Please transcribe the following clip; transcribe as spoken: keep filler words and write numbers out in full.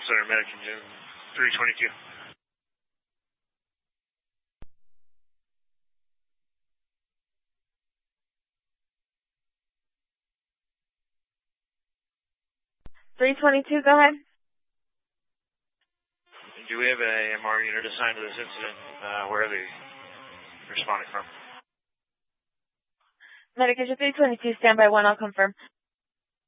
Center Medic Engine three twenty-two. three twenty-two, go ahead. Do we have a M R unit assigned to this incident? Uh, where are they responding from? Medic Engine three twenty-two, standby one, I'll confirm.